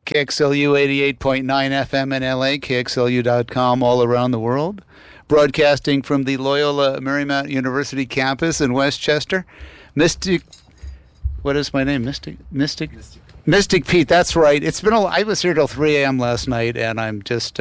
KXLU 88.9 FM in LA, KXLU.com all around the world. Broadcasting from the Loyola Marymount University campus in Westchester. What is my name? Mystic Pete, that's right. I was here till 3 a.m. last night, and I'm just,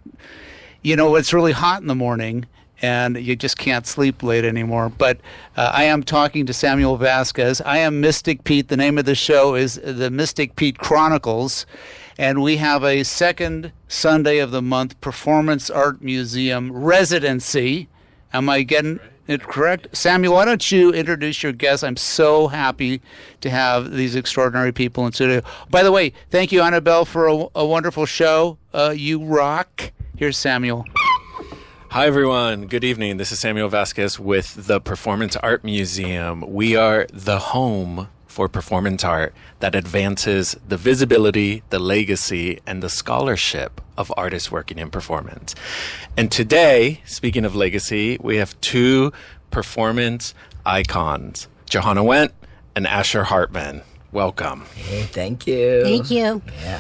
it's really hot in the morning, and you just can't sleep late anymore. But I am talking to Samuel Vasquez. I am Mystic Pete. The name of the show is the Mystic Pete Chronicles. And we have a second Sunday of the month Performance Art Museum residency. Am I getting it correct? Samuel, why don't you introduce your guests? I'm so happy to have these extraordinary people in studio. By the way, thank you, Annabelle, for a wonderful show. You rock. Here's Samuel. Hi, everyone. Good evening. This is Samuel Vasquez with the Performance Art Museum. We are the home for performance art that advances the visibility, the legacy, and the scholarship of artists working in performance. And today, speaking of legacy, we have two performance icons, Johanna Wendt and Asher Hartman. Welcome. Hey, thank you. Thank you. Yeah.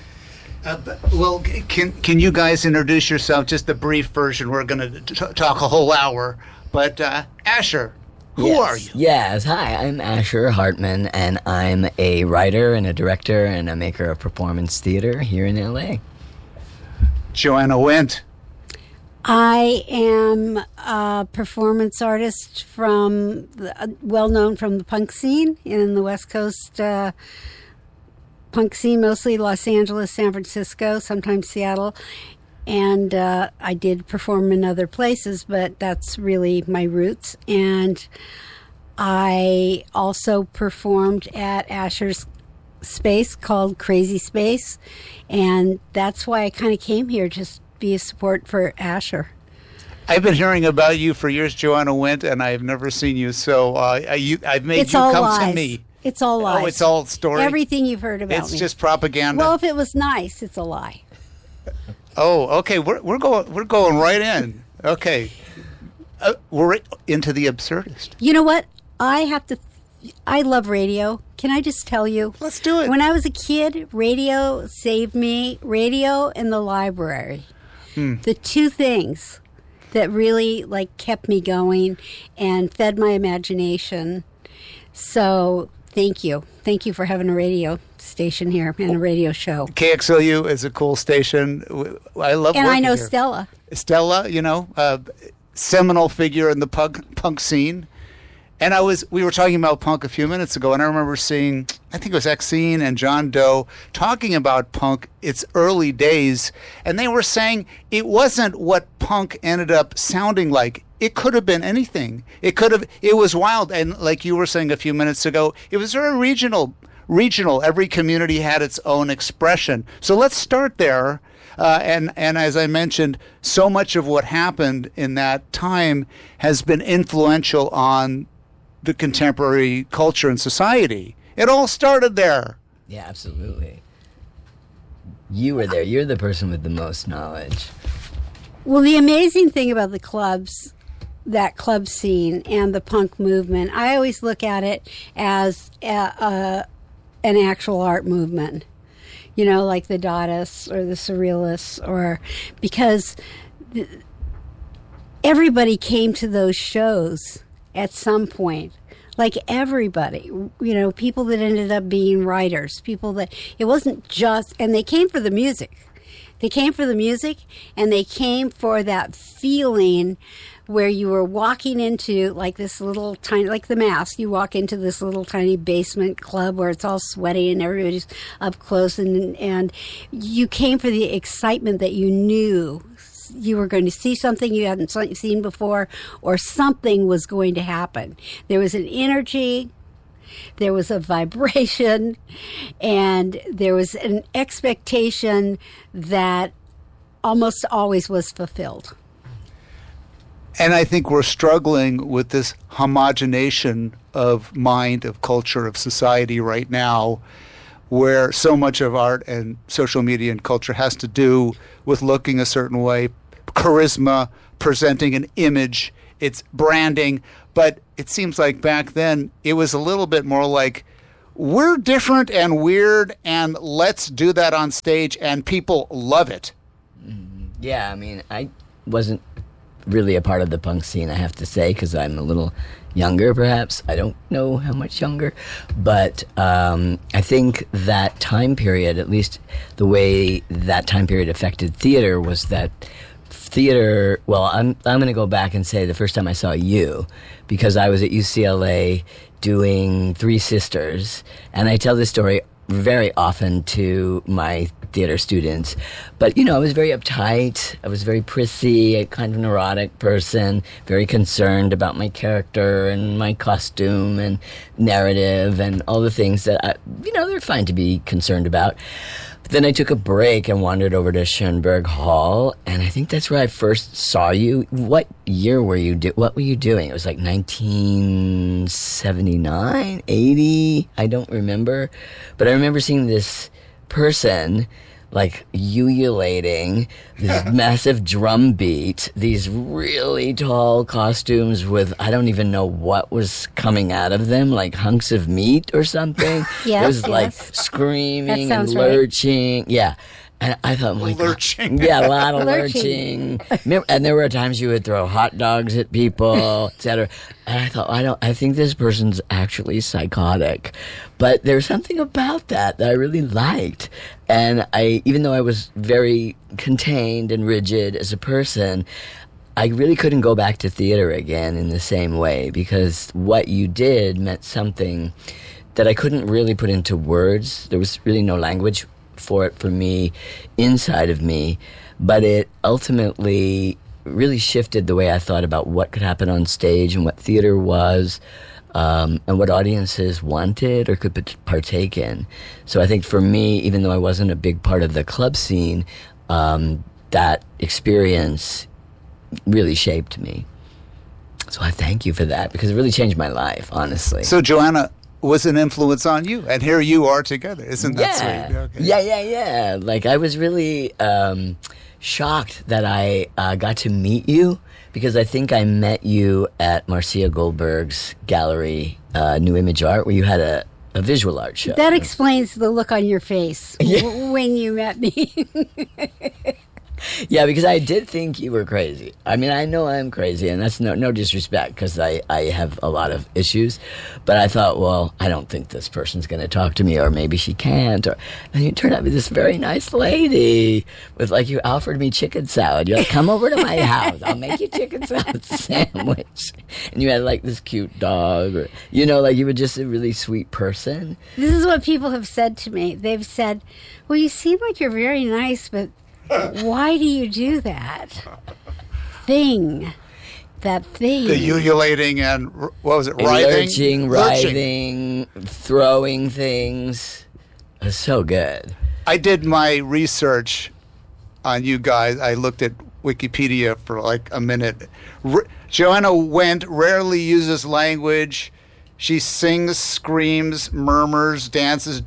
Well, can you guys introduce yourself? Just the brief version. We're going to talk a whole hour. But Asher, who are you? Yes. Hi, I'm Asher Hartman, and I'm a writer and a director and a maker of performance theater here in LA. Johanna Wendt. I am a performance artist well known from the punk scene in the West Coast. Punk scene, mostly Los Angeles, San Francisco, sometimes Seattle. And I did perform in other places, but that's really my roots. And I also performed at Asher's space called Crazy Space. And that's why I kind of came here, just be a support for Asher. I've been hearing about you for years, Johanna Wendt, and I've never seen you. So I've made it's you all come lies. to me. It's all lies. Oh, it's all story? Everything you've heard about me. It's just propaganda? Well, if it was nice, it's a lie. Oh, okay. We're going right in. Okay. We're into the absurdist. You know what? I love radio. Can I just tell you? Let's do it. When I was a kid, radio saved me. Radio and the library. The two things that really kept me going and fed my imagination. So thank you. Thank you for having a radio station here and a radio show. KXLU is a cool station. I love and working I know here. Stella, seminal figure in the punk scene. And we were talking about punk a few minutes ago, and I remember seeing, I think it was Exene and John Doe talking about punk, its early days, and they were saying it wasn't what punk ended up sounding like. It could have been anything. It was wild, and like you were saying a few minutes ago, it was very regional. Every community had its own expression. So let's start there. And as I mentioned, so much of what happened in that time has been influential on the contemporary culture and society. It all started there. Yeah, absolutely. You were there. You're the person with the most knowledge. Well, the amazing thing about the clubs, that club scene and the punk movement, I always look at it as an actual art movement. Like the Dadists or the Surrealists, because everybody came to those shows at some point. Like everybody, people that ended up being writers, people that it wasn't just, and they came for the music. They came for the music, and they came for that feeling where you were walking into this little tiny, like the Mask, you walk into this little tiny basement club where it's all sweaty and everybody's up close, and you came for the excitement that you knew you were going to see something you hadn't seen before, or something was going to happen. There was an energy, there was a vibration, and there was an expectation that almost always was fulfilled. And I think we're struggling with this homogenation of mind, of culture, of society right now, where so much of art and social media and culture has to do with looking a certain way, charisma, presenting an image, it's branding. But it seems like back then it was a little bit more like we're different and weird, and let's do that on stage, and people love it. Yeah, I mean, I wasn't really a part of the punk scene, I have to say, because I'm a little younger, perhaps. I don't know how much younger. But I think that time period, at least the way that time period affected theater, was that theater, well, I'm going to go back and say the first time I saw you, because I was at UCLA doing Three Sisters, and I tell this story very often to my theater students. But, I was very uptight. I was very prissy, a kind of neurotic person, very concerned about my character and my costume and narrative and all the things that, they're fine to be concerned about. But then I took a break and wandered over to Schoenberg Hall, and I think that's where I first saw you. What year were you what were you doing? It was like 1979, 80, I don't remember. But I remember seeing this person like ululating this massive drum beat, these really tall costumes with, I don't even know what was coming out of them, like hunks of meat or something. Yes, it was yes. like screaming and sounds right. lurching. Yeah. And I thought, like, Lurching. yeah, a lot of Lurching. lurching. And there were times you would throw hot dogs at people, etc. And I thought, I think this person's actually psychotic. But there's something about that I really liked. And even though I was very contained and rigid as a person, I really couldn't go back to theater again in the same way, because what you did meant something that I couldn't really put into words. There was really no language for it for me, inside of me, but it ultimately really shifted the way I thought about what could happen on stage and what theater was, and what audiences wanted or could partake in. So I think for me, even though I wasn't a big part of the club scene, that experience really shaped me. So I thank you for that, because it really changed my life, honestly. So Joanna was an influence on you, and here you are together. Isn't that sweet? Okay. Yeah. Like, I was really shocked that I got to meet you, because I think I met you at Marcia Goldberg's gallery, New Image Art, where you had a visual art show. That explains the look on your face when you met me. Yeah, because I did think you were crazy. I mean, I know I'm crazy, and that's no disrespect, because I have a lot of issues. But I thought, well, I don't think this person's going to talk to me, or maybe she can't. And you turned out to be this very nice lady with, like, you offered me chicken salad. You're like, come over to my house. I'll make you chicken salad sandwich. And you had, like, this cute dog. Or, like, you were just a really sweet person. This is what people have said to me. They've said, well, you seem like you're very nice, but why do you do that thing? The ululating and, what was it, writhing? Writhing, throwing things. It was so good. I did my research on you guys. I looked at Wikipedia for like a minute. Joanna Wendt rarely uses language. She sings, screams, murmurs, dances,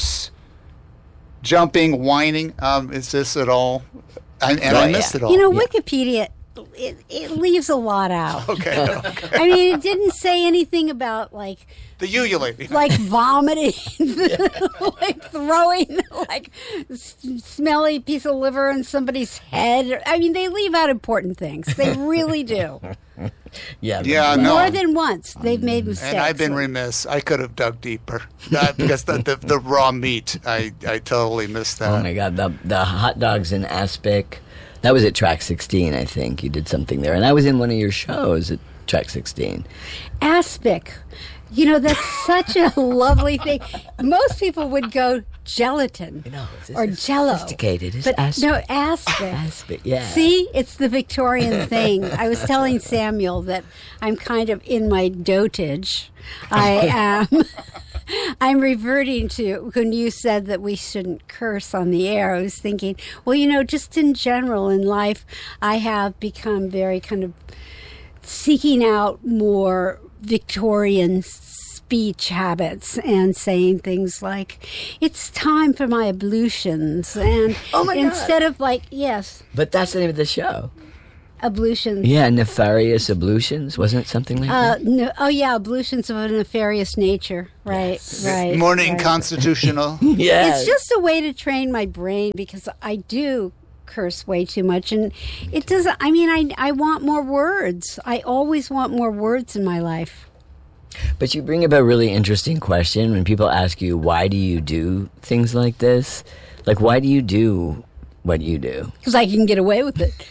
jumping, whining. Is this at all? I missed it all. Wikipedia, it leaves a lot out. Okay. I mean, it didn't say anything about, like, the ululating. Like vomiting, like throwing, like smelly piece of liver in somebody's head. I mean, they leave out important things. They really do. Yeah, no. More than once, they've made mistakes. And I've been remiss. I could have dug deeper because the raw meat. I totally missed that. Oh my God, the hot dogs in Aspic. That was at Track 16, I think. You did something there, and I was in one of your shows at Track 16. Aspic. That's such a lovely thing. Most people would go gelatin or Jell-O. Sophisticated. It's but Aspic. no, Aspic. Aspic, yeah. See, it's the Victorian thing. I was telling Samuel that I'm kind of in my dotage. I'm reverting to when you said that we shouldn't curse on the air. I was thinking, well, just in general in life, I have become very kind of seeking out more Victorian speech habits and saying things like, it's time for my ablutions. And oh my God. Instead of like, yes. But that's the name of the show. Ablutions. Yeah, nefarious ablutions. Wasn't it something like that? No, oh yeah, ablutions of a nefarious nature. Right, right. Morning right. constitutional. Yeah. It's just a way to train my brain because I do curse way too much, and it doesn't. I mean, I want more words. I always want more words in my life. But you bring up a really interesting question when people ask you, why do you do things like this? Like, why do you do what you do? Because I can get away with it.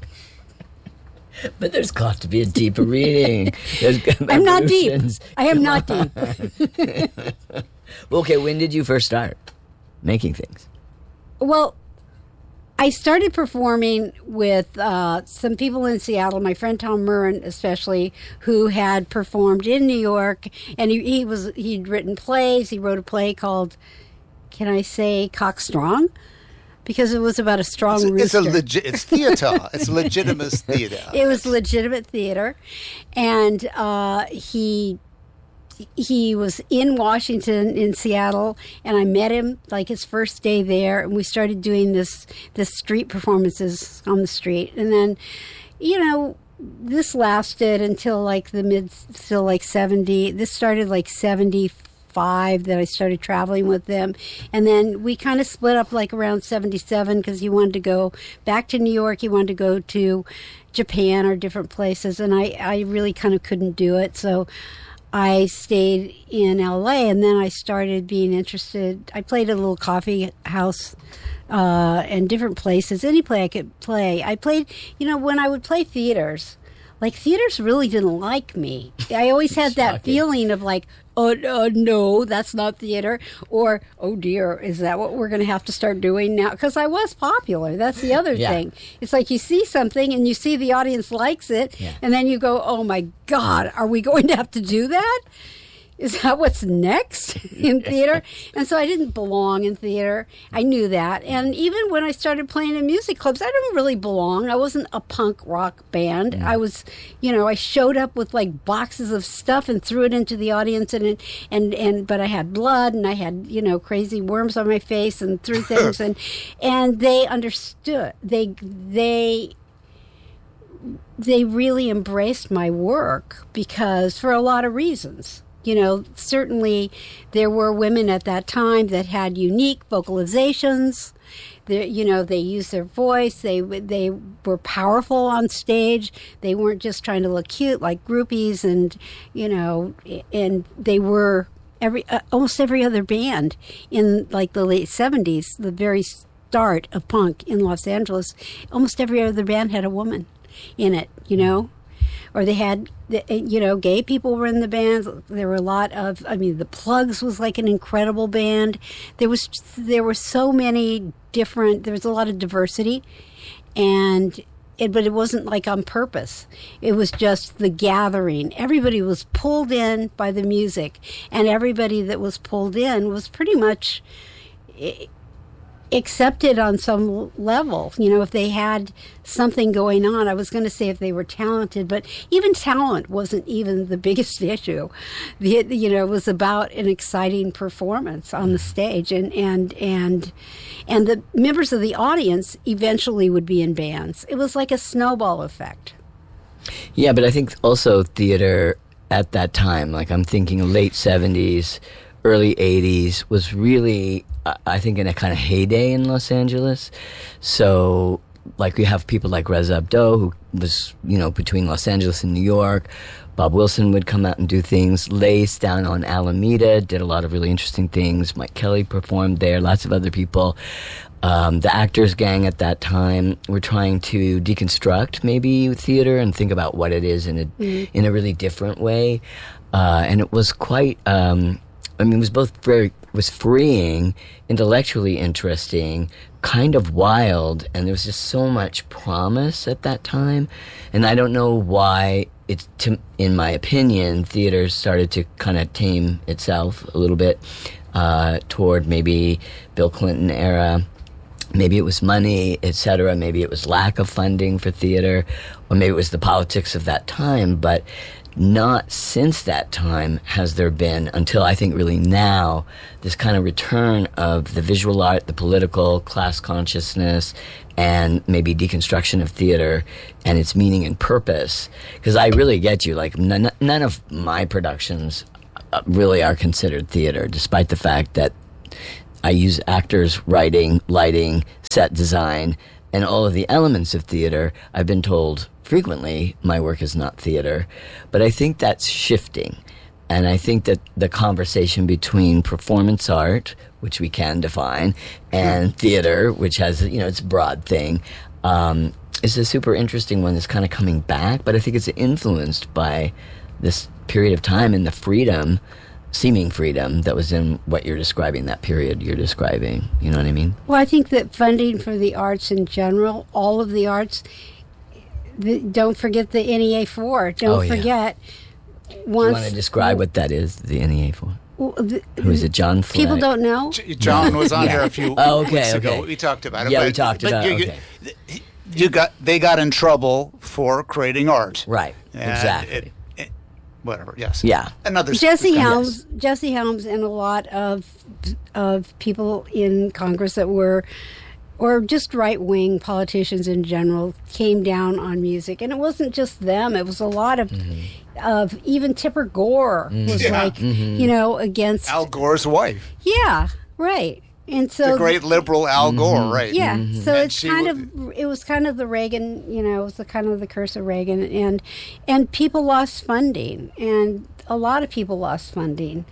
But there's got to be a deeper reading. I'm not deep. I am not deep. Well, okay, when did you first start making things? Well, I started performing with some people in Seattle, my friend Tom Murren especially, who had performed in New York, and he'd written plays. He wrote a play called, can I say, Cock Strong? Because it was about a strong rooster. It's theater. It's legitimate theater. It was legitimate theater, and he was in Washington, in Seattle, and I met him like his first day there, and we started doing this street performances on the street, and then, this lasted until like still like 70. This started like 75 that I started traveling with them, and then we kind of split up like around 77 because he wanted to go back to New York, he wanted to go to Japan or different places, and I really kind of couldn't do it, so I stayed in LA, and then I started being interested. I played at a little coffee house and different places, any play I could play. I played, when I would play theaters, like theaters really didn't like me. I always had that feeling of like, oh, no, that's not theater. Or, oh dear, is that what we're going to have to start doing now? Because I was popular. That's the other thing. It's like you see something and you see the audience likes it. Yeah. And then you go, oh my God, are we going to have to do that? Is that what's next in theater? And so I didn't belong in theater. I knew that. And even when I started playing in music clubs, I didn't really belong. I wasn't a punk rock band. I was, I showed up with like boxes of stuff and threw it into the audience, but I had blood and I had, crazy worms on my face and threw things and they understood. They really embraced my work because for a lot of reasons. Certainly there were women at that time that had unique vocalizations. They used their voice. They were powerful on stage. They weren't just trying to look cute like groupies, and and they were almost every other band in like the late 70s, the very start of punk in Los Angeles. Almost every other band had a woman in it, Or they had, gay people were in the bands. There were a lot of, the Plugs was like an incredible band. There were so many different, there was a lot of diversity, but it wasn't like on purpose. It was just the gathering. Everybody was pulled in by the music, and everybody that was pulled in was pretty much accepted on some level. If they had something going on, I was going to say if they were talented, but even talent wasn't even the biggest issue. It was about an exciting performance on the stage, and the members of the audience eventually would be in bands. It was like a snowball effect. Yeah, but I think also theater at that time, like I'm thinking late 70s, early 80s, was really, I think, in a kind of heyday in Los Angeles. So, like, we have people like Reza Abdoh, who was, between Los Angeles and New York. Bob Wilson would come out and do things. Lace down on Alameda did a lot of really interesting things. Mike Kelly performed there, lots of other people. The Actors Gang at that time were trying to deconstruct maybe theater and think about what it is in a really different way. And it was quite... it was freeing, intellectually interesting, kind of wild, and there was just so much promise at that time. And I don't know why in my opinion, theater started to kind of tame itself a little bit toward maybe Bill Clinton era. Maybe it was money, etc. Maybe it was lack of funding for theater, or maybe it was the politics of that time. But not since that time has there been, until I think really now, this kind of return of the visual art, the political, class consciousness, and maybe deconstruction of theater and its meaning and purpose. Because I really get you, like none of my productions really are considered theater, despite the fact that I use actors, writing, lighting, set design, and all of the elements of theater. I've been told frequently my work is not theater, but I think that's shifting. And I think that the conversation between performance art, which we can define, and theater, which has, its broad thing, is a super interesting one that's kind of coming back. But I think it's influenced by this period of time and the freedom, seeming freedom, that was in what you're describing, that period you're describing. You know what I mean? Well, I think that funding for the arts in general, all of the arts, don't forget the NEA4. Don't forget. Do you want to describe what that is, the NEA4? Who is it, John Flay? People don't know. John was on here a few weeks ago. We talked about it. Yeah, we talked about it. They got in trouble for creating art. Right, exactly. Whatever, yes. Yeah. Another Jesse Helms and a lot of people in Congress that were, or just right-wing politicians in general, came down on music. And it wasn't just them. It was a lot of even Tipper Gore was against... Al Gore's wife. Yeah, right. And so the great liberal Al Gore, right? Yeah. So it's it was kind of the Reagan, it was the kind of the curse of Reagan, and people lost funding, and a lot of people lost funding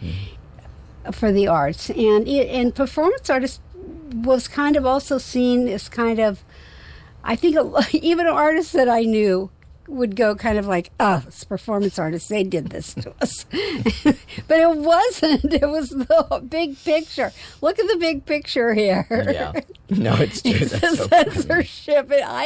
for the arts, and performance artists was kind of also seen as kind of, I think even artists that I knew would go kind of like, oh, it's performance artists, they did this to us. But it wasn't. It was the big picture. Look at the big picture here. Yeah. No, it's true. It's so censorship. And I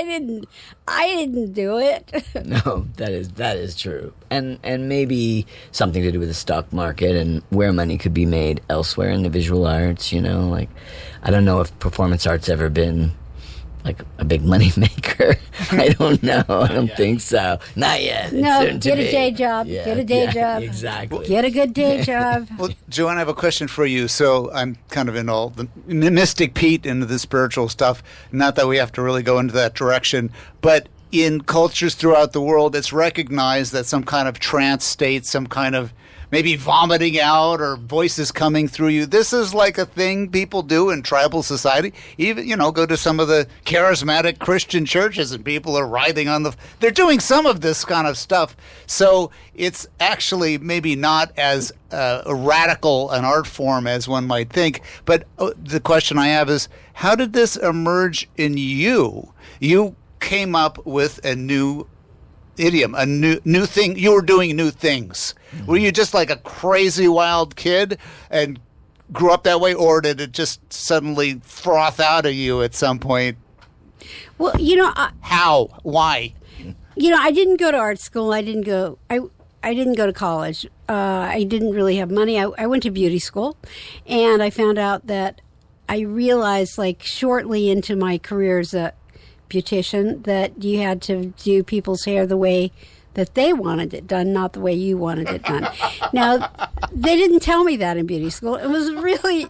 didn't do it. No, that is true. And maybe something to do with the stock market and where money could be made elsewhere in the visual arts, like, I don't know if performance art's ever been like a big money maker. I don't know. I don't think so. Not yet. No, get a day job. Yeah, get a day job. Exactly. Get a good day job. Well, Joanne, I have a question for you. So I'm kind of in all the Mystic Pete into the spiritual stuff. Not that we have to really go into that direction, but in cultures throughout the world, it's recognized that some kind of trance state, some kind of maybe vomiting out or voices coming through you. This is like a thing people do in tribal society. Even, go to some of the charismatic Christian churches and people are writhing on they're doing some of this kind of stuff. So it's actually maybe not as radical an art form as one might think. But the question I have is, how did this emerge in you? You came up with a new idiom, a new thing. You were doing new things. Mm-hmm. Were you just like a crazy wild kid and grew up that way, or did it just suddenly froth out of you at some point? Well, how? Why? I didn't go to art school. I didn't go to college. I didn't really have money. I went to beauty school, and I found out that I realized, like, shortly into my career as a beautician, that you had to do people's hair the way that they wanted it done, not the way you wanted it done. Now, they didn't tell me that in beauty school. It was really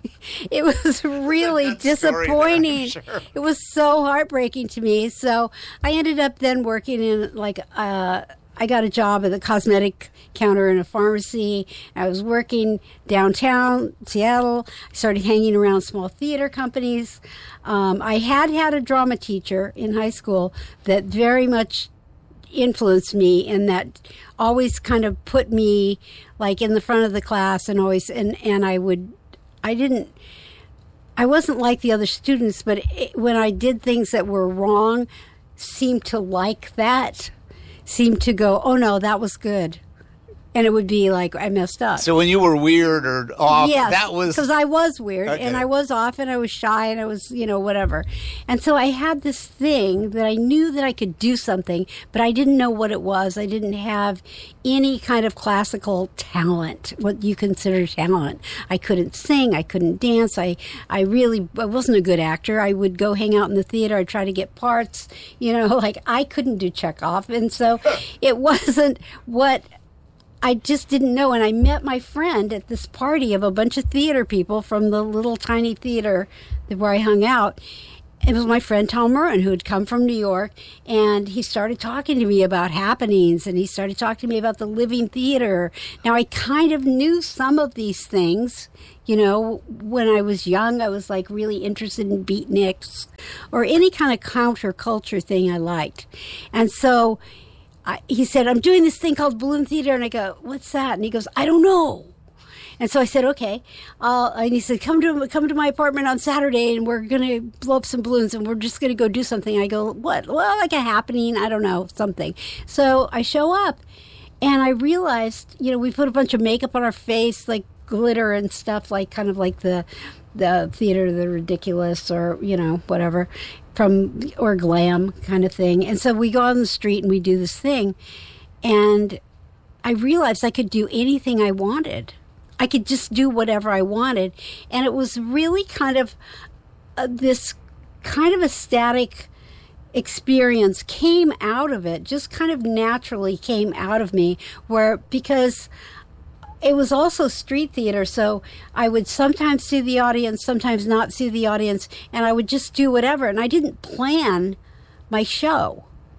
disappointing. Sure. It was so heartbreaking to me. So I ended up then working in I got a job at the cosmetic counter in a pharmacy. I was working downtown Seattle. I started hanging around small theater companies. I had a drama teacher in high school that very much influenced me, and that always kind of put me like in the front of the class, and always I wasn't like the other students, but when I did things that were wrong, seemed to like that. Seemed to go, oh no, that was good. And it would be like, I messed up. So when you were weird or off, yes, that was... because I was weird, okay. And I was off, and I was shy, and I was, whatever. And so I had this thing that I knew that I could do something, but I didn't know what it was. I didn't have any kind of classical talent, what you consider talent. I couldn't sing. I couldn't dance. I wasn't a good actor. I would go hang out in the theater. I'd try to get parts, like I couldn't do Chekhov. And so it wasn't what I just didn't know. And I met my friend at this party of a bunch of theater people from the little tiny theater where I hung out. It was my friend Tom Murren, who had come from New York, and he started talking to me about happenings, and he started talking to me about the living theater. Now, I kind of knew some of these things. You know, when I was young, I was like really interested in beatniks or any kind of counterculture thing I liked. And so he said, I'm doing this thing called balloon theater. And I go, what's that? And he goes, I don't know. And so I said, okay. And he said, come to my apartment on Saturday, and we're going to blow up some balloons, and we're just going to go do something. I go, what? Well, like a happening, I don't know, something. So I show up, and I realized, you know, we put a bunch of makeup on our face, like glitter and stuff, like kind of like the theater of the ridiculous, or, you know, whatever, or glam kind of thing. And so we go on the street and we do this thing, and I realized I could do anything I wanted. I could just do whatever I wanted. And it was really kind of this kind of ecstatic experience came out of it, just kind of naturally came out of me, because it was also street theater. So I would sometimes see the audience, sometimes not see the audience, and I would just do whatever. And I didn't plan my show.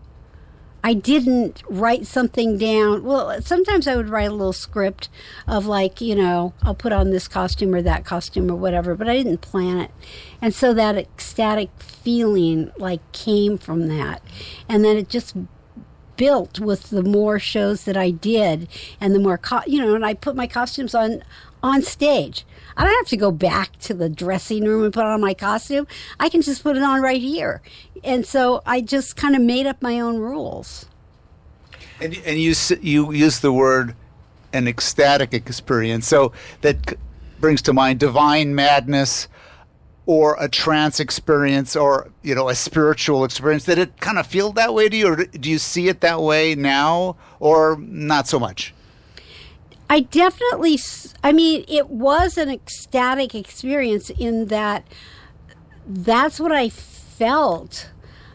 I didn't write something down. Well, sometimes I would write a little script of like, you know, I'll put on this costume or that costume or whatever, but I didn't plan it. And so that ecstatic feeling like came from that. And then it just built with the more shows that I did, and the more, and I put my costumes on stage. I don't have to go back to the dressing room and put on my costume. I can just put it on right here. And so I just kind of made up my own rules. And you use the word an ecstatic experience. So that brings to mind divine madness, or a trance experience, or, you know, a spiritual experience. Did it kind of feel that way to you, or do you see it that way now, or not so much? I definitely, it was an ecstatic experience in that that's what I felt.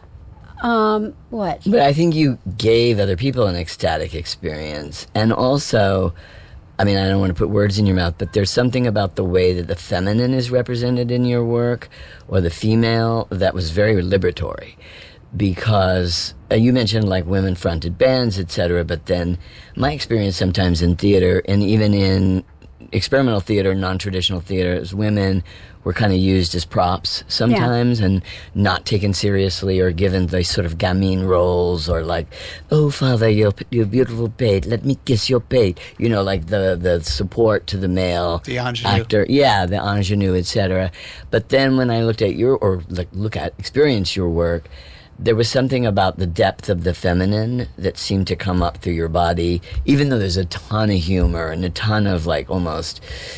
What? But I think you gave other people an ecstatic experience. And also, I don't want to put words in your mouth, but there's something about the way that the feminine is represented in your work, or the female, that was very liberatory. Because you mentioned like women-fronted bands, etc., but then my experience sometimes in theater, and even in experimental theater, non-traditional theater, as women were kind of used as props sometimes, and not taken seriously, or given the sort of gamine roles, or like, oh, father, your beautiful pate, let me kiss your pate. You know, like the support to the male the ingenue. Actor. Yeah, the ingenue, etc. But then when I looked at experience your work, there was something about the depth of the feminine that seemed to come up through your body, even though there's a ton of humor and a ton of like almost,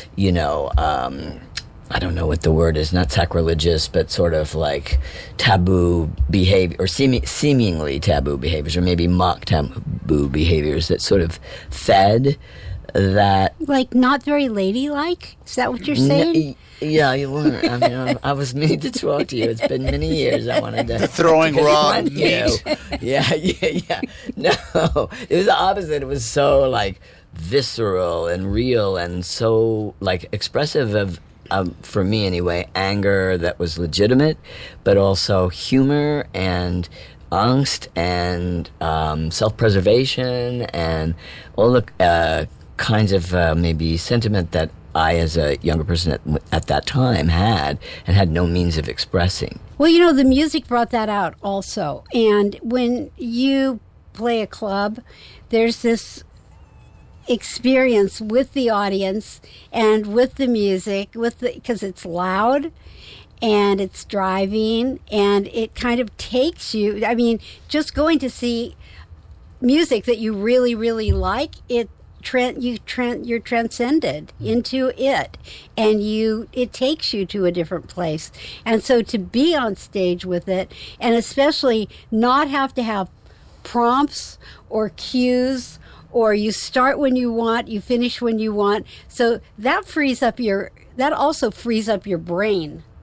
I don't know what the word is, not sacrilegious, but sort of like taboo behavior, or seemingly taboo behaviors, or maybe mock taboo behaviors that sort of fed that. Like not very ladylike? Is that what you're saying? Yeah, you weren't. I was meaning to talk to you. It's been many years. I wanted to. Throwing raw meat. Yeah. No, it was the opposite. It was so like visceral and real, and so like expressive of, for me anyway, anger that was legitimate, but also humor and angst and self-preservation and all the kinds of maybe sentiment that I, as a younger person at that time, had no means of expressing. Well, the music brought that out also. And when you play a club, there's this experience with the audience and with the music, because it's loud and it's driving, and it kind of takes you. Just going to see music that you really, really like, you're transcended into it, and it takes you to a different place. And so to be on stage with it, and especially not have to have prompts or cues, or you start when you want, you finish when you want, so that also frees up your brain.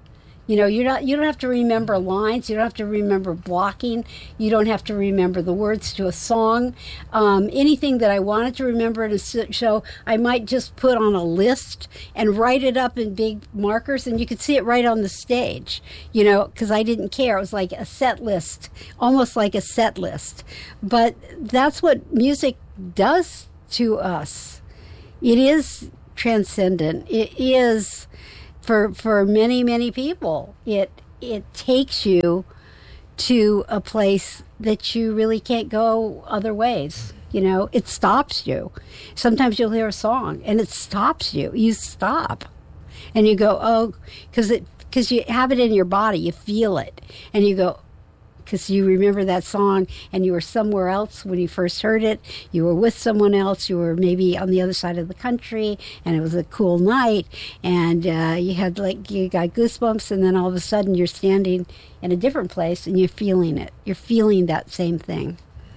You know, you don't have to remember lines. You don't have to remember blocking. You don't have to remember the words to a song. Anything that I wanted to remember in a show, I might just put on a list and write it up in big markers, and you could see it right on the stage, you know, because I didn't care. It was like a set list, almost like a set list. But that's what music does to us. It is transcendent. It is... For many, many people, it takes you to a place that you really can't go other ways. You know, it stops you. Sometimes you'll hear a song and it stops you. You stop, and you go, oh, because you have it in your body, you feel it, and you go, because you remember that song and you were somewhere else when you first heard it. You were with someone else. You were maybe on the other side of the country, and it was a cool night, and you got goosebumps, and then all of a sudden you're standing in a different place and you're feeling it. You're feeling that same thing.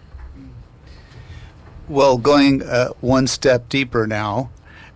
Well, going one step deeper now,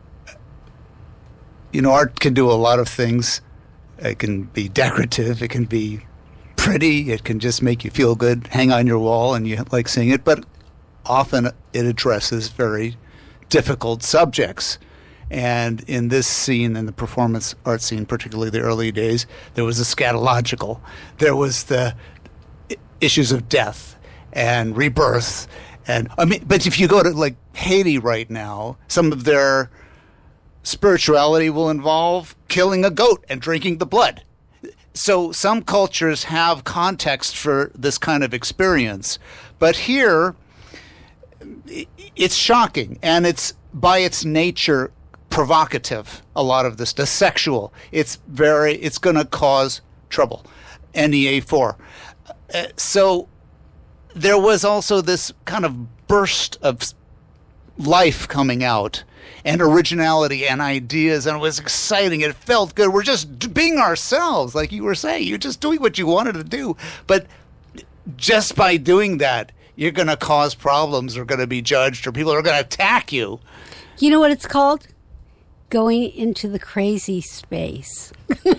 you know, art can do a lot of things. It can be decorative. It can be pretty. It can just make you feel good, hang on your wall, and you like seeing it. But often it addresses very difficult subjects. And in this scene, in the performance art scene, particularly the early days, there was the scatological. There was the issues of death and rebirth. And I mean, but if you go to like Haiti right now, some of their spirituality will involve killing a goat and drinking the blood. So some cultures have context for this kind of experience. But here, it's shocking, and it's by its nature provocative, a lot of this, the sexual. It's going to cause trouble. NEA 4. So there was also this kind of burst of life coming out, and originality and ideas, and it was exciting. It felt good. We're just being ourselves, like you were saying. You're just doing what you wanted to do. But just by doing that, you're going to cause problems, or going to be judged, or people are going to attack you. You know what it's called? Going into the crazy space.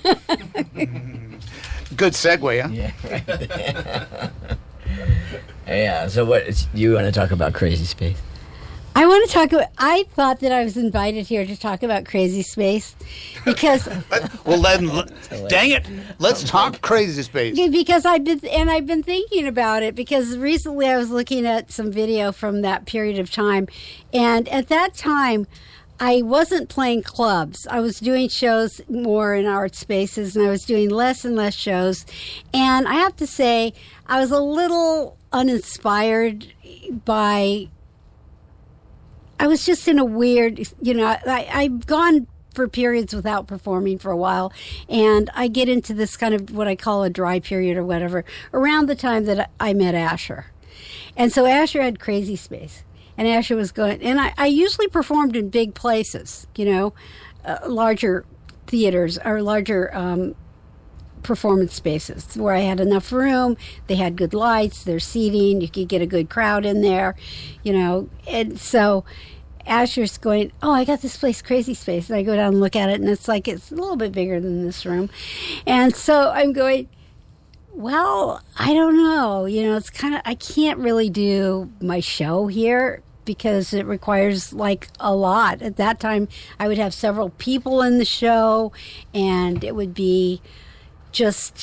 Good segue, huh? Yeah. Yeah. So what you want to talk about crazy space? I want to talk about. I thought that I was invited here to talk about crazy space because. Well, then, dang it, let's talk crazy space. Because I've been thinking about it, because recently I was looking at some video from that period of time, and at that time, I wasn't playing clubs. I was doing shows more in art spaces, and I was doing less and less shows. And I have to say, I was a little uninspired by. I was just in a weird, you know, I've gone for periods without performing for a while, and I get into this kind of what I call a dry period or whatever around the time that I met Asher. And so Asher had Crazy Space, and Asher was going, and I usually performed in big places, you know, larger theaters or larger performance spaces where I had enough room, they had good lights, there's seating, you could get a good crowd in there, you know. And so Asher's going, oh, I got this place, Crazy Space. And I go down and look at it, and it's like, it's a little bit bigger than this room. And so I'm going, well, I don't know. You know, it's kind of, I can't really do my show here because it requires like a lot. At that time, I would have several people in the show, and it would be just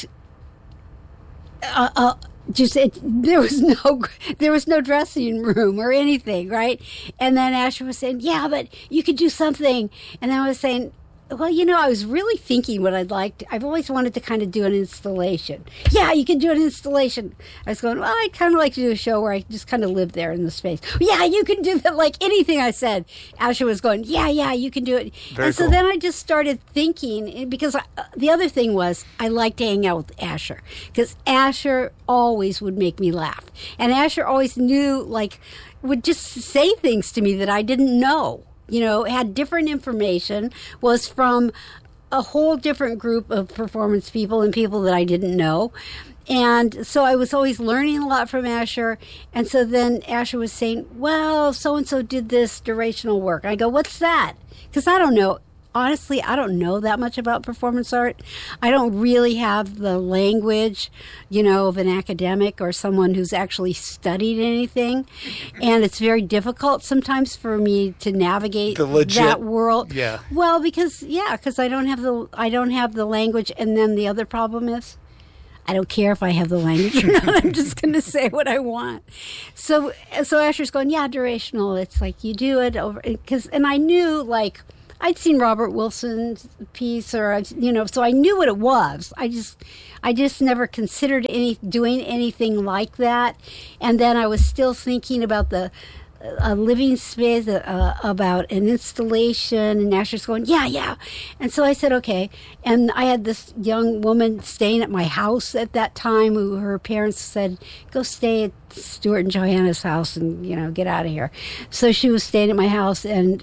there was no dressing room or anything, right? And then Asher was saying, yeah, but you could do something. And I was saying, well, you know, I was really thinking what I'd like to, I've always wanted to kind of do an installation. Yeah, you can do an installation. I was going, well, I'd kind of like to do a show where I just kind of live there in the space. Yeah, you can do that, like anything I said. Asher was going, yeah, you can do it. Very and so cool. then I just started thinking, because the other thing was I liked to hang out with Asher, because Asher always would make me laugh. And Asher always knew, like, would just say things to me that I didn't know. You know, had different information, was from a whole different group of performance people and people that I didn't know. And so I was always learning a lot from Asher. And so then Asher was saying, well, so-and-so did this durational work. I go, what's that? Because I don't know honestly, I don't know that much about performance art. I don't really have the language, of an academic or someone who's actually studied anything. And it's very difficult sometimes for me to navigate that world. Yeah. Well, because I don't have the language, and then the other problem is I don't care if I have the language or not. I'm just going to say what I want. So Asher's going, yeah, durational. It's like you do it over and I knew, like, I'd seen Robert Wilson's piece, or so I knew what it was. I just never considered doing anything like that. And then I was still thinking about a living space, about an installation, and Asher's going, yeah. And so I said, okay. And I had this young woman staying at my house at that time who her parents said, go stay at Stuart and Johanna's house and, get out of here. So she was staying at my house, and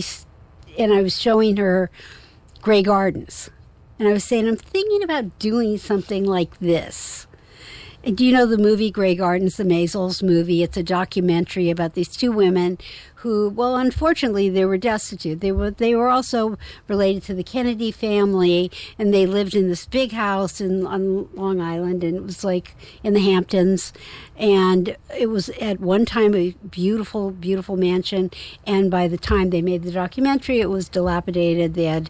I was showing her Grey Gardens. And I was saying, I'm thinking about doing something like this. Do you know the movie Grey Gardens, the Maisels movie? It's a documentary about these two women who, well, unfortunately, they were destitute. They were also related to the Kennedy family, and they lived in this big house on Long Island, and it was like in the Hamptons. And it was at one time a beautiful, beautiful mansion, and by the time they made the documentary, it was dilapidated. They had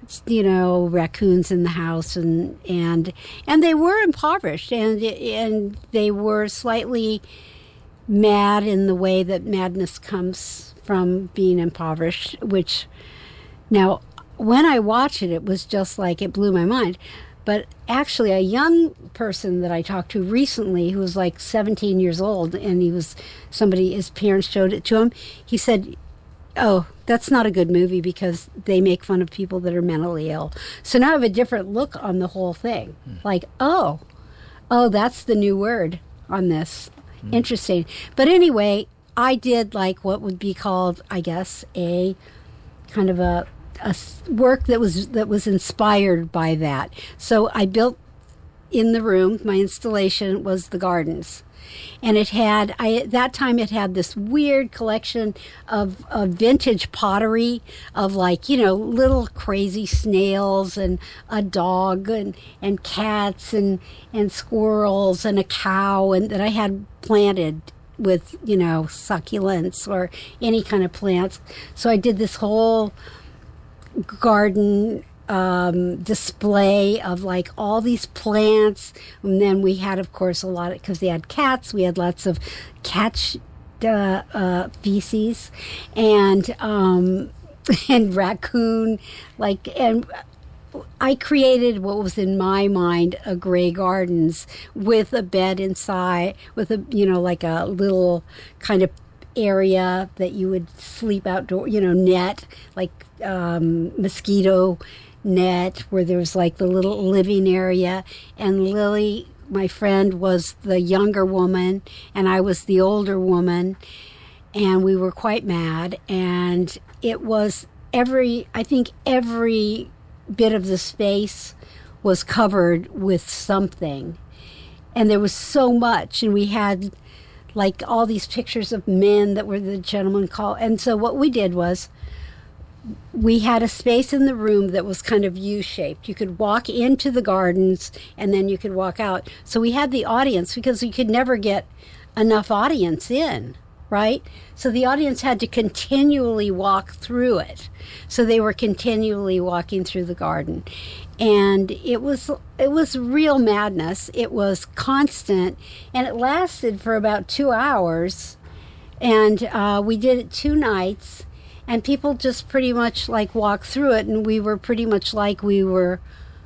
raccoons in the house, and they were impoverished, and they were slightly mad in the way that madness comes from being impoverished, which now when I watched it was just like, it blew my mind. But actually, a young person that I talked to recently, who was like 17 years old, and his parents showed it to him, he said, oh, that's not a good movie because they make fun of people that are mentally ill. So now I have a different look on the whole thing. Like, oh, that's the new word on this. Interesting. But anyway, I did like what would be called, I guess, a kind of a work that was inspired by that. So I built in the room, my installation was the gardens. And it had this weird collection of vintage pottery of, like, little crazy snails and a dog and cats and squirrels and a cow, and that I had planted with, succulents or any kind of plants. So I did this whole garden display of, like, all these plants. And then we had, of course, a lot because they had cats. We had lots of cat feces and raccoon, and I created what was in my mind a Grey Gardens with a bed inside, with a like a little kind of area that you would sleep outdoor, net, like mosquito net, where there was like the little living area, and Lily, my friend, was the younger woman and I was the older woman, and we were quite mad, and it was every bit of the space was covered with something, and there was so much, and we had like all these pictures of men that were the gentleman call. And so what we did was we had a space in the room that was kind of U-shaped. You could walk into the gardens and then you could walk out. So we had the audience, because we could never get enough audience in, right? So the audience had to continually walk through it. So they were continually walking through the garden. And it was real madness. It was constant, and it lasted for about 2 hours. And we did it 2 nights. And people just pretty much like walked through it, and we were pretty much like we were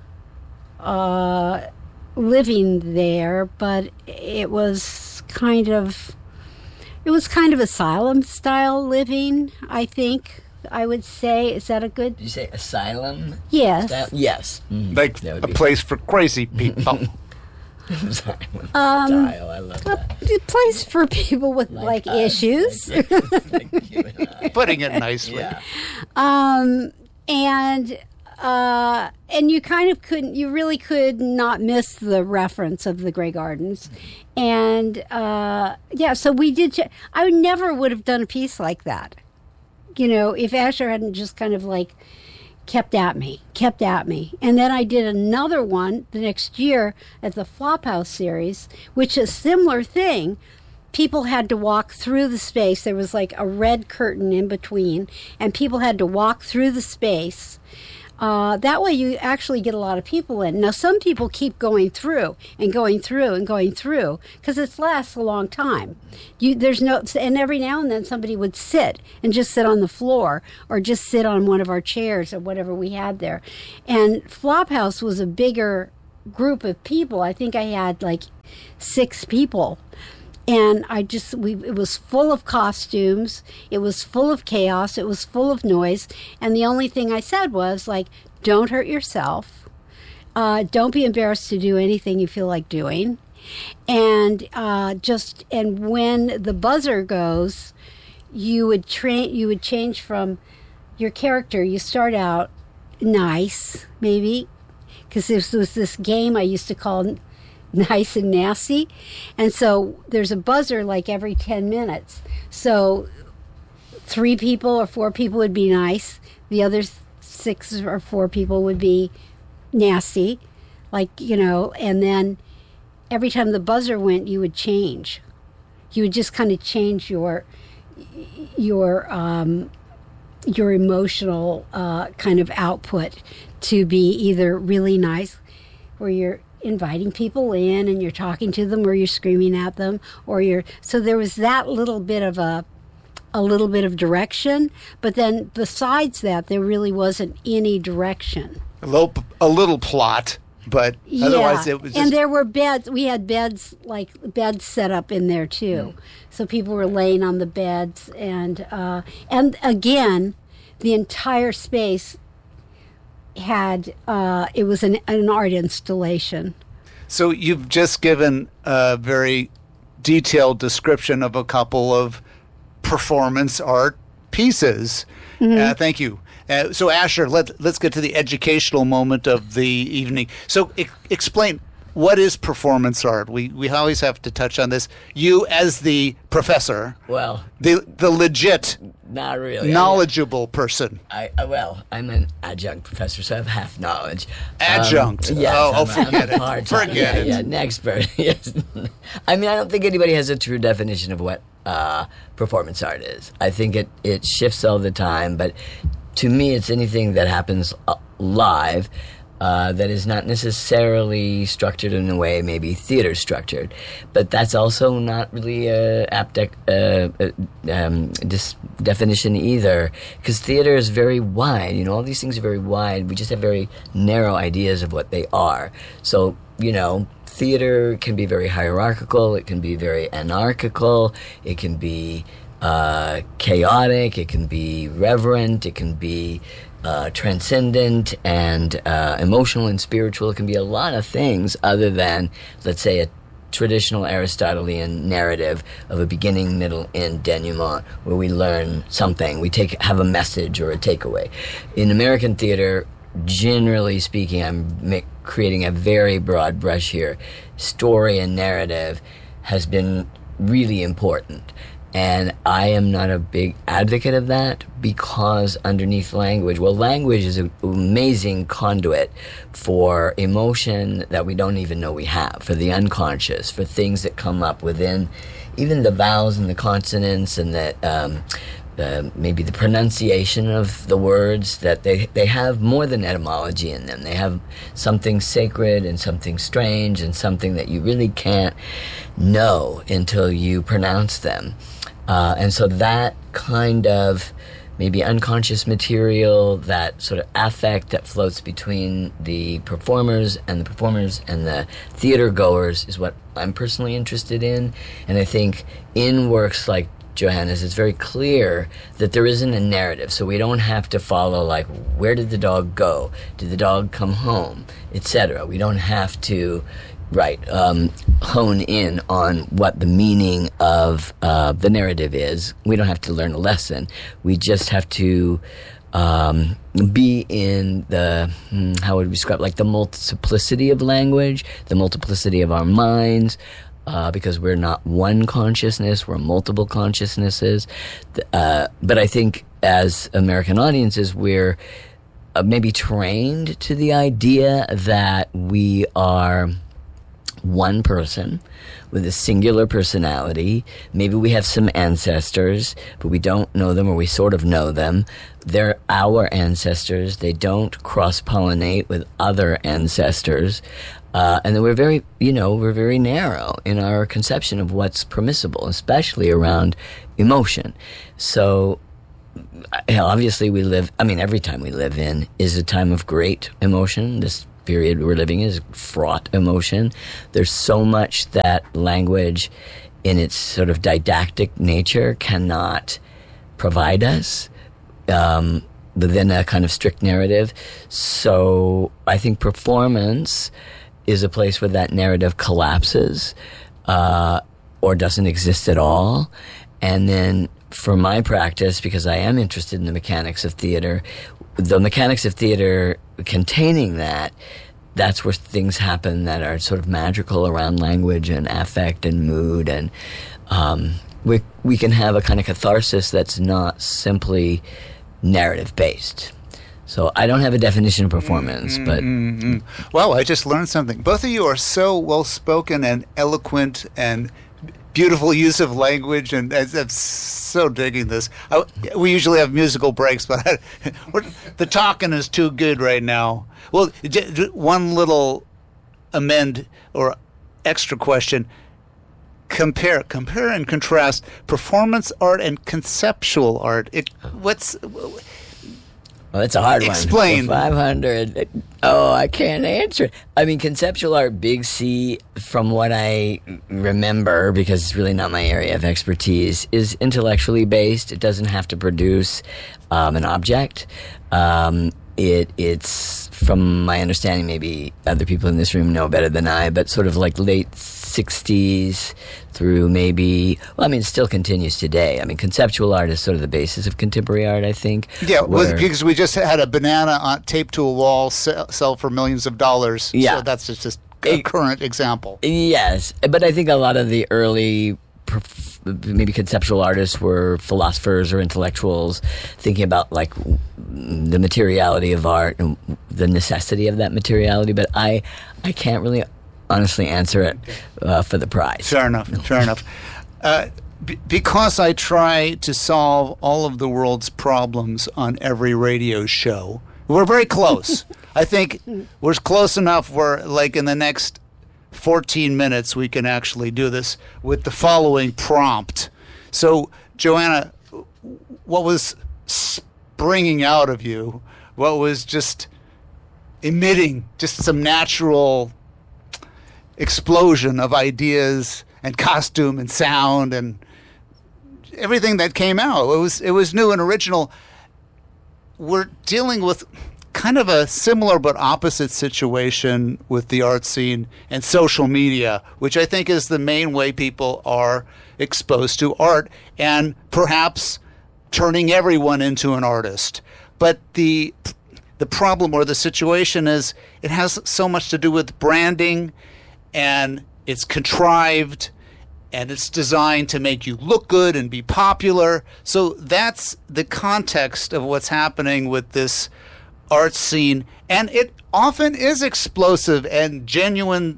living there, but it was kind of asylum style living, I think I would say. Is that a good? Did you say asylum? Yes. Style? Yes. Like a place for crazy people. Style. I love that. A place for people with like issues. Like you and I. Putting it nicely. Yeah. And you really could not miss the reference of the Grey Gardens. And so we did. I never would have done a piece like that, if Asher hadn't just kind of like kept at me. And then I did another one the next year at the Flophouse series, which is a similar thing. People had to walk through the space. There was like a red curtain in between, and people had to walk through the space. That way you actually get a lot of people in. Now, some people keep going through and going through and going through because it lasts a long time. And every now and then somebody would sit and just sit on the floor or just sit on one of our chairs or whatever we had there. And Flophouse was a bigger group of people. I think I had like 6 people. And it was full of costumes, it was full of chaos, it was full of noise, and the only thing I said was, like, don't hurt yourself, don't be embarrassed to do anything you feel like doing, and when the buzzer goes, you would change from your character. You start out nice, maybe, because this was this game I used to call Nice and Nasty, and so there's a buzzer like every 10 minutes. So 3 people or 4 people would be nice, the other 6 or 4 people would be nasty, and then every time the buzzer went, you would change. You would just kind of change your emotional kind of output to be either really nice, where you're inviting people in and you're talking to them, or you're screaming at them, so there was that little bit of direction, but then besides that there really wasn't any direction. A little plot, but otherwise it was just... And there were beds. We had beds set up in there too, so people were laying on the beds, and again, the entire space had it was an art installation. So you've just given a very detailed description of a couple of performance art pieces. Thank you. So Asher, let's get to the educational moment of the evening. So explain, what is performance art? We always have to touch on this. You as the professor, well, the legit, not really knowledgeable person. I'm an adjunct professor, so I have half knowledge. Adjunct? Yes, forget it. Forget it. Yeah, an expert. Yes. I mean, I don't think anybody has a true definition of what performance art is. I think it shifts all the time, but to me, it's anything that happens live. That is not necessarily structured in a way maybe theater structured, but that's also not really a apt definition either, because theater is very wide. All these things are very wide. We just have very narrow ideas of what they are. So, theater can be very hierarchical, it can be very anarchical, it can be chaotic, it can be reverent, it can be transcendent and emotional and spiritual. It can be a lot of things other than, let's say, a traditional Aristotelian narrative of a beginning, middle, end denouement, where we learn something, we have a message or a takeaway. In American theater, generally speaking, I'm creating a very broad brush here. Story and narrative has been really important. And I am not a big advocate of that, because underneath language is an amazing conduit for emotion that we don't even know we have, for the unconscious, for things that come up within even the vowels and the consonants and maybe the pronunciation of the words, that they have more than etymology in them. They have something sacred and something strange and something that you really can't know until you pronounce them. And so that kind of maybe unconscious material, that sort of affect that floats between the performers and the theater goers is what I'm personally interested in. And I think in works like Johanna's, it's very clear that there isn't a narrative, so we don't have to follow, like, where did the dog go? Did the dog come home? Etc. We don't have to hone in on what the meaning of the narrative is. We don't have to learn a lesson. We just have to be in the, how would we describe, like the multiplicity of language, the multiplicity of our minds, because we're not one consciousness, we're multiple consciousnesses. But I think as American audiences, we're maybe trained to the idea that we are one person with a singular personality. Maybe we have some ancestors, but we don't know them, or we sort of know them. They're our ancestors. They don't cross-pollinate with other ancestors. And then we're very narrow in our conception of what's permissible, especially around emotion. So obviously every time we live in is a time of great emotion. This period we're living is fraught emotion. There's so much that language in its sort of didactic nature cannot provide us within a kind of strict narrative. So I think performance is a place where that narrative collapses or doesn't exist at all. And then for my practice, because I am interested in the mechanics of theater, the mechanics of theater containing that's where things happen that are sort of magical around language and affect and mood, and we can have a kind of catharsis that's not simply narrative based. So I don't have a definition of performance, but Well, I just learned something. Both of you are so well spoken and eloquent and beautiful use of language, and I'm so digging this. We usually have musical breaks, but the talking is too good right now. Well, one little amend or extra question. Compare and contrast performance art and conceptual art. Well, it's a hard Explain. one. 500. Oh, I can't answer it. I mean, conceptual art, big C, from what I remember, because it's really not my area of expertise, is intellectually based. It doesn't have to produce an object. It's, from my understanding, maybe other people in this room know better than I, but sort of like late 60s through maybe, it still continues today. I mean, conceptual art is sort of the basis of contemporary art, I think. Yeah, because we just had a banana taped to a wall sell for millions of dollars. Yeah. So that's just a current example. Yes, but I think a lot of the early maybe conceptual artists were philosophers or intellectuals thinking about like the materiality of art and the necessity of that materiality, but I can't really honestly answer it for the prize. Fair enough. Because I try to solve all of the world's problems on every radio show, we're very close. I think we're close enough where, like, in the next 14 minutes, we can actually do this with the following prompt. So, Joanna, what was springing out of you? What was just emitting just some natural explosion of ideas and costume and sound and everything that came out? It was new and original. We're dealing with kind of a similar but opposite situation with the art scene and social media, which I think is the main way people are exposed to art and perhaps turning everyone into an artist. But the problem or the situation is it has so much to do with branding, and it's contrived, and it's designed to make you look good and be popular. So that's the context of what's happening with this art scene, and it often is explosive and genuine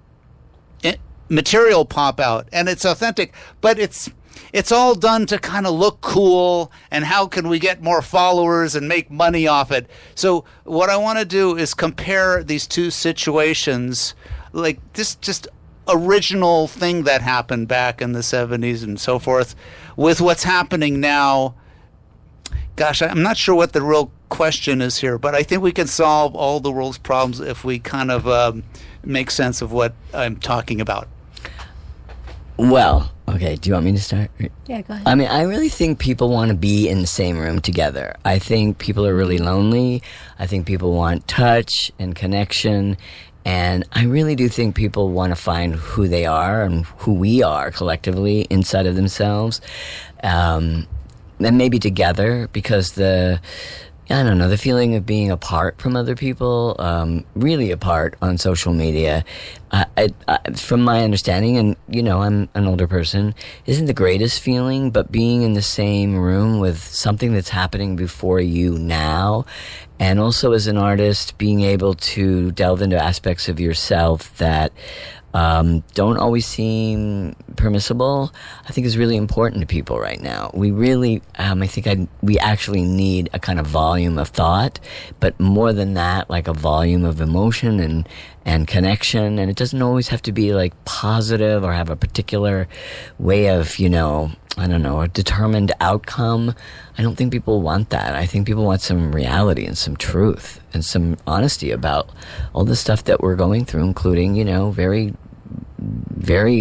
material pop out, and it's authentic, but it's all done to kind of look cool, and how can we get more followers and make money off it? So what I want to do is compare these two situations, like this just original thing that happened back in the 70s and so forth, with what's happening now. Gosh, I'm not sure what the real question is here, but I think we can solve all the world's problems if we kind of make sense of what I'm talking about. Well, okay, do you want me to start? Yeah, go ahead. I mean, I really think people want to be in the same room together. I think people are really lonely. I think people want touch and connection. And I really do think people want to find who they are and who we are collectively inside of themselves. And maybe together, because the feeling of being apart from other people, really apart on social media, from my understanding, and, I'm an older person, isn't the greatest feeling, but being in the same room with something that's happening before you now, And also as an artist, being able to delve into aspects of yourself that don't always seem permissible, I think is really important to people right now. We really, we actually need a kind of volume of thought, but more than that, like a volume of emotion and connection. And it doesn't always have to be like positive or have a particular way of, a determined outcome. I don't think people want that. I think people want some reality and some truth and some honesty about all the stuff that we're going through, including, very, very